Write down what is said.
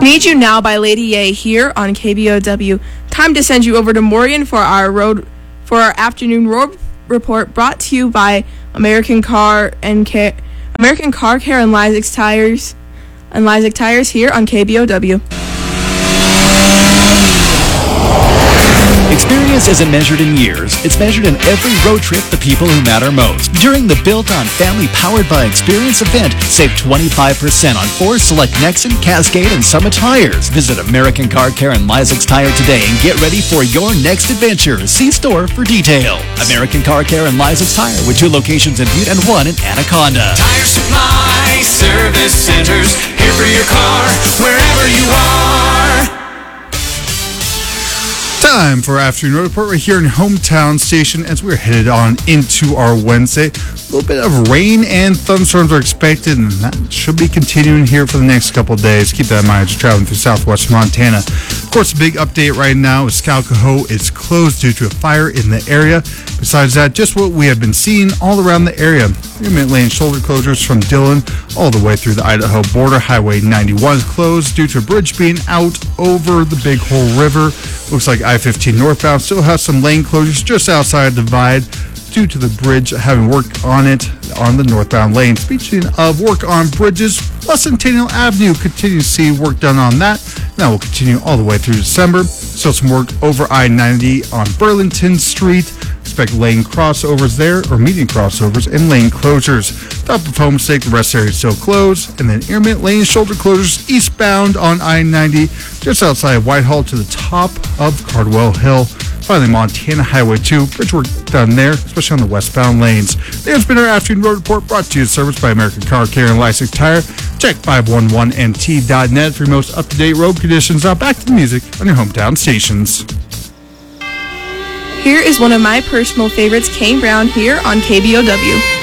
Need You Now by Lady A here on KBOW. Time to send you over to Morgan for our afternoon road report, brought to you by American Car Care and Lysick Tires here on KBOW. Experience isn't measured in years, it's measured in every road trip the people who matter most. During the Built On Family Powered by Experience event, save 25% on 4 select Nexen, Cascade, and Summit tires. Visit American Car Care and Lysick Tire today and get ready for your next adventure. See store for details. American Car Care and Lysick Tire with 2 locations in Butte and 1 in Anaconda. Tire Supply Service Centers, here for your car, wherever you are. Time for our afternoon road report right here in Hometown Station as we're headed on into our Wednesday. A little bit of rain and thunderstorms are expected, and that should be continuing here for the next couple of days. Keep that in mind as you're traveling through southwestern Montana. Of course, the big update right now is Skalkaho is closed due to a fire in the area. Besides that, just what we have been seeing all around the area. Intermittent lane shoulder closures from Dillon all the way through the Idaho border. Highway 91 is closed due to a bridge being out over the Big Hole River. Looks like I-15 northbound still has some lane closures just outside the divide due to the bridge having work on it on the northbound lane. Speaking of work on bridges, West Centennial Avenue continues to see work done on that. That will continue all the way through December. Still some work over I-90 on Burlington Street. Expect lane crossovers there, or median crossovers and lane closures. Top of Homestake, the rest area is still closed. And then intermittent lane shoulder closures eastbound on I-90 just outside of Whitehall to the top of Cardwell Hill. Finally, Montana Highway 2, bridge work done there, especially on the westbound lanes. There's been our afternoon road report brought to you in service by American Car Care and Lysick Tire. Check 511nt.net for your most up-to-date road conditions. Now back to the music on your hometown stations. Here is one of my personal favorites, Kane Brown, here on KBOW.